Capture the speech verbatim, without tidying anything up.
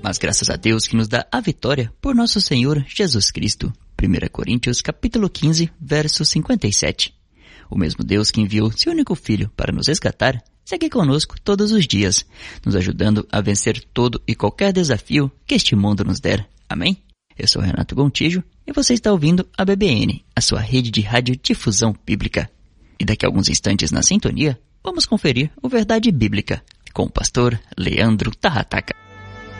mas graças a Deus que nos dá a vitória por nosso Senhor Jesus Cristo. primeira Coríntios capítulo quinze, verso cinquenta e sete. O mesmo Deus que enviou seu único Filho para nos resgatar, segue conosco todos os dias, nos ajudando a vencer todo e qualquer desafio que este mundo nos der. Amém? Eu sou Renato Gontijo e você está ouvindo a B B N, a sua rede de radiodifusão bíblica. E daqui a alguns instantes na sintonia, vamos conferir o Verdade Bíblica com o pastor Leandro Tarrataca.